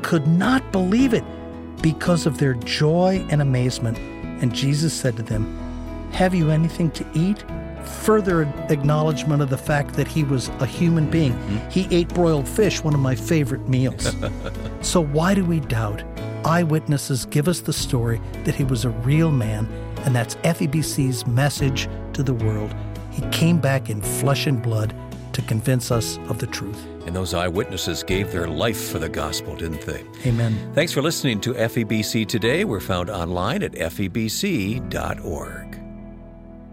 could not believe it because of their joy and amazement. And Jesus said to them, "Have you anything to eat?" Further acknowledgement of the fact that he was a human being. He ate broiled fish, one of my favorite meals. So why do we doubt? Eyewitnesses give us the story that he was a real man, and that's FEBC's message to the world. He came back in flesh and blood to convince us of the truth. And those eyewitnesses gave their life for the gospel, didn't they? Amen. Thanks for listening to FEBC Today. We're found online at febc.org.